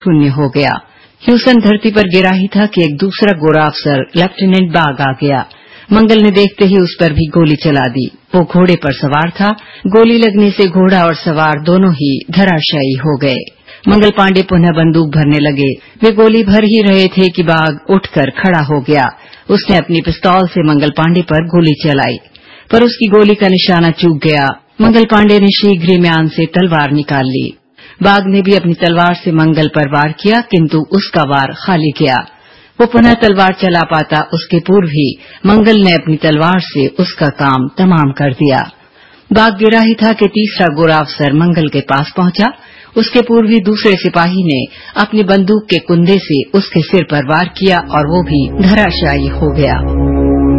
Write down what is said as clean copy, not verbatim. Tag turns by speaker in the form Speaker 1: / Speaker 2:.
Speaker 1: शून्य हो गया। ह्यूसन धरती पर गिरा ही था कि एक दूसरा गोरा अफसर लेफ्टिनेंट बाग आ गया। मंगल ने देखते ही उस पर भी गोली चला दी। वो घोड़े पर सवार था। गोली लगने से घोड़ा और सवार दोनों ही धराशायी हो गए। मंगल पांडे पुनः बंदूक भरने लगे। वे गोली भर ही रहे थे कि बाग उठकर खड़ा हो गया। उसने अपनी पिस्तौल से मंगल पांडे पर गोली चलाई, पर उसकी गोली का निशाना चूक गया। मंगल पांडे ने शीघ्र ही म्यान से तलवार निकाल ली। बाग ने भी अपनी तलवार से मंगल पर वार किया, किंतु उसका वार खाली गया। वो पुनः तलवार चला पाता उसके पूर्व ही मंगल ने अपनी तलवार से उसका काम तमाम कर दिया। बाग गिरा ही था कि तीसरा गोरा अफसर मंगल के पास पहुंचा। उसके पूर्व ही दूसरे सिपाही ने अपनी बंदूक के कुंदे से उसके सिर पर वार किया और वो भी धराशायी हो गया।